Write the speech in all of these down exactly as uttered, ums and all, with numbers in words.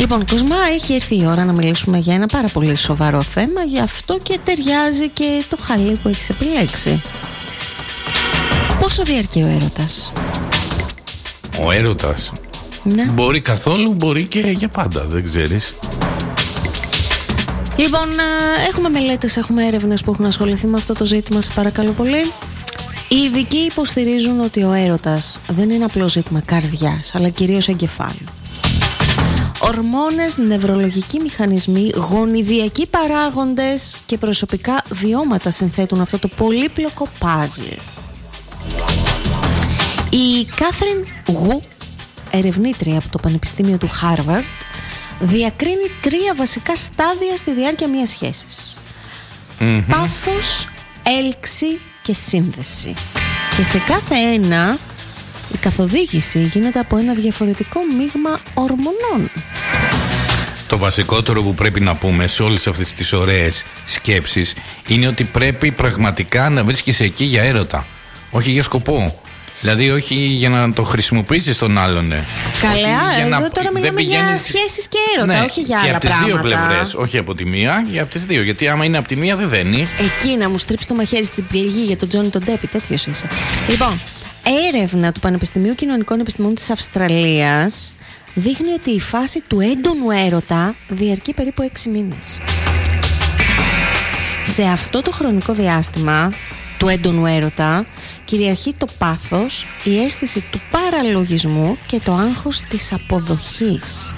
Λοιπόν, Κοσμά, έχει έρθει η ώρα να μιλήσουμε για ένα πάρα πολύ σοβαρό θέμα. Γι' αυτό και ταιριάζει και το χαλί που έχεις επιλέξει. Πόσο διαρκεί ο έρωτας? Ο έρωτας, ναι. Μπορεί καθόλου, μπορεί και για πάντα, δεν ξέρεις. Λοιπόν, έχουμε μελέτες, έχουμε έρευνες που έχουν ασχοληθεί με αυτό το ζήτημα, σε παρακαλώ πολύ. Οι ειδικοί υποστηρίζουν ότι ο έρωτας δεν είναι απλό ζήτημα καρδιάς, αλλά κυρίως εγκεφάλου. Ορμόνες, νευρολογικοί μηχανισμοί, γονιδιακοί παράγοντες και προσωπικά βιώματα συνθέτουν αυτό το πολύπλοκο πάζλ. Η Κάθριν Γου, ερευνήτρια από το Πανεπιστήμιο του Χάρβαρντ, διακρίνει τρία βασικά στάδια στη διάρκεια μιας σχέσης. Mm-hmm. Πάθος, έλξη και σύνδεση. Και σε κάθε ένα η καθοδήγηση γίνεται από ένα διαφορετικό μείγμα ορμονών. Το βασικότερο που πρέπει να πούμε σε όλες αυτές τις ωραίες σκέψεις είναι ότι πρέπει πραγματικά να βρίσκεσαι εκεί για έρωτα, όχι για σκοπό. Δηλαδή όχι για να το χρησιμοποιήσεις τον άλλον. Ναι. Καλά, εδώ να... τώρα μιλάμε πηγαίνεις... για σχέσεις και έρωτα, ναι, όχι για άλλα πράγματα. Και από τις δύο πλευρές, όχι από τη μία, για από τις δύο. Γιατί άμα είναι από τη μία δεν δένει. Εκεί να μου στρίψει το μαχαίρι στην πληγή για τον Τζόνι τον Ντέπι, τέτοιος είσαι. Λοιπόν, έρευνα του Πανεπιστημίου Κοινωνικών Επιστημών της Αυστραλίας δείχνει ότι η φάση του έντονου έρωτα διαρκεί περίπου έξι μήνες. Σε αυτό το χρονικό διάστημα του έντονου έρωτα κυριαρχεί το πάθος, η αίσθηση του παραλογισμού και το άγχος της αποδοχής.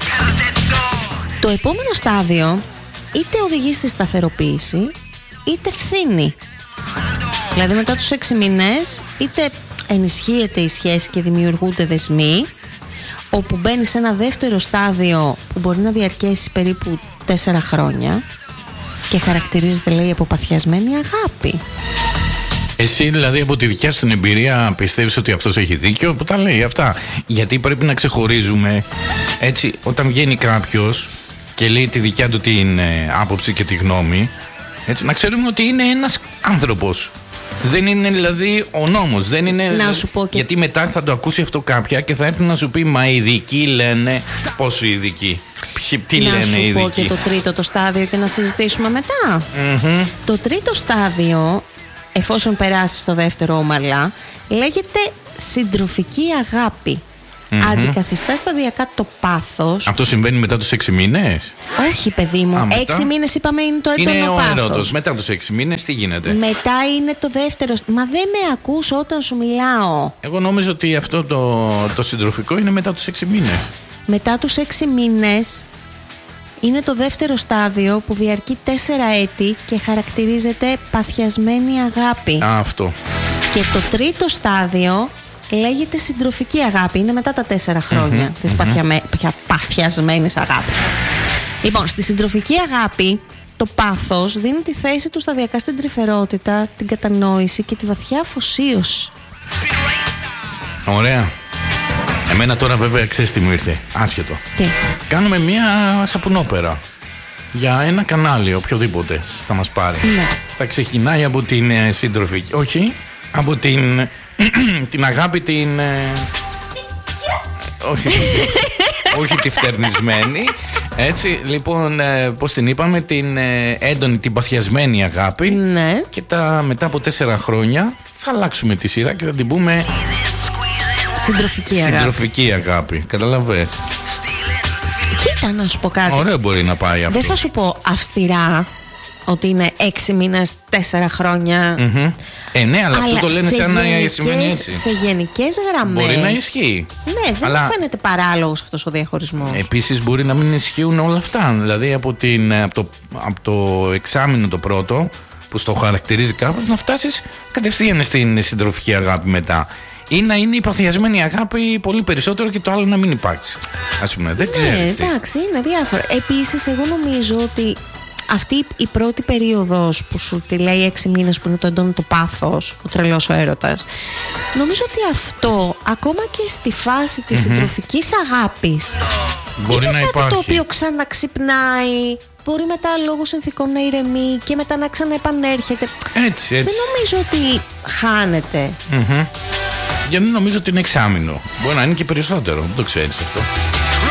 Το επόμενο στάδιο είτε οδηγεί στη σταθεροποίηση είτε φθήνει. Δηλαδή μετά τους έξι μήνες είτε ενισχύεται η σχέση και δημιουργούνται δεσμοί, όπου μπαίνει σε ένα δεύτερο στάδιο που μπορεί να διαρκέσει περίπου τέσσερα χρόνια και χαρακτηρίζεται, λέει, από παθιασμένη αγάπη. Εσύ δηλαδή από τη δικιά σου την εμπειρία πιστεύεις ότι αυτός έχει δίκιο που τα λέει αυτά? Γιατί πρέπει να ξεχωρίζουμε έτσι όταν βγαίνει κάποιος και λέει τη δικιά του την ε, άποψη και τη γνώμη, έτσι, να ξέρουμε ότι είναι ένας άνθρωπος. Δεν είναι δηλαδή ο νόμος, δεν είναι. Να σου πω και... Γιατί μετά θα το ακούσει αυτό κάποια και θα έρθει να σου πει μα οι ειδικοί λένε. Πόσο οι ειδικοί? Τι να λένε οι ειδικοί? Να σου πω και το τρίτο το στάδιο και να συζητήσουμε μετά. Mm-hmm. Το τρίτο στάδιο, εφόσον περάσει στο δεύτερο ομαλά, λέγεται συντροφική αγάπη. Mm-hmm. Αντικαθιστά σταδιακά το πάθος. Αυτό συμβαίνει μετά τους έξι μήνες? Όχι, παιδί μου. Α, έξι μήνες είπαμε είναι το έντονο είναι πάθος. Είναι ο έρωτος. Μετά τους έξι μήνες τι γίνεται? Μετά είναι το δεύτερο. Μα δεν με ακούς όταν σου μιλάω? Εγώ νόμιζα ότι αυτό το, το συντροφικό είναι μετά τους έξι μήνες. Μετά τους έξι μήνες είναι το δεύτερο στάδιο που διαρκεί τέσσερα έτη και χαρακτηρίζεται παθιασμένη αγάπη. Α, αυτό. Και το τρίτο στάδιο λέγεται συντροφική αγάπη. Είναι μετά τα τέσσερα χρόνια mm-hmm, της mm-hmm. παθιαμε... παθιασμένης αγάπης. Λοιπόν, στη συντροφική αγάπη το πάθος δίνει τη θέση του σταδιακά στην τρυφερότητα, την κατανόηση και τη βαθιά αφοσίωση. Ωραία. Εμένα τώρα βέβαια ξέρεις τι μου ήρθε? Άσχετο. Τι? Κάνουμε μια σαπουνόπερα για ένα κανάλι οποιοδήποτε θα μας πάρει. Ναι. Θα ξεκινάει από την ε, συντροφική. Όχι, από την την αγάπη την ε, όχι, όχι τη φτερνισμένη. Έτσι, λοιπόν, ε, πώς την είπαμε? Την ε, έντονη, την παθιασμένη αγάπη. Ναι. Και τα, μετά από τέσσερα χρόνια θα αλλάξουμε τη σειρά και θα την πούμε συντροφική αγάπη. Συντροφική αγάπη, καταλαβες? Κοίτα να σου πω κάτι. Ωραίο μπορεί να πάει αυτό. Δεν θα σου πω αυστηρά ότι είναι έξι μήνες, τέσσερα χρόνια. Mm-hmm. Ε, ναι, αλλά, αλλά αυτό το λένε σαν να σημαίνει έτσι. Σε γενικές γραμμές μπορεί να ισχύει. Ναι, δεν αλλά... μου φαίνεται παράλογος αυτός ο διαχωρισμός. Επίσης μπορεί να μην ισχύουν όλα αυτά. Δηλαδή από, την, από, το, από το εξάμηνο το πρώτο που στο χαρακτηρίζει κάποιος να φτάσεις κατευθείαν στην συντροφική αγάπη μετά. Ή να είναι η παθιασμένη αγάπη πολύ περισσότερο και το άλλο να μην υπάρξει. Ας πούμε, δεν ναι, ξέρεις τι. Εντάξει, είναι διάφορα. Επίσης, εγώ νομίζω ότι αυτή η πρώτη περίοδος που σου τη λέει έξι μήνες που είναι το έντονο το πάθος, ο τρελός ο έρωτας, νομίζω ότι αυτό ακόμα και στη φάση της mm-hmm. συντροφικής αγάπης μπορεί είναι να κάτι υπάρχει. Το οποίο ξαναξυπνάει, μπορεί μετά λόγω συνθηκών να ηρεμεί και μετά να ξαναεπανέρχεται. Έτσι, έτσι. Δεν νομίζω ότι χάνεται. Mm-hmm. Γιατί νομίζω ότι είναι εξάμηνο. Μπορεί να είναι και περισσότερο, δεν το ξέρεις αυτό.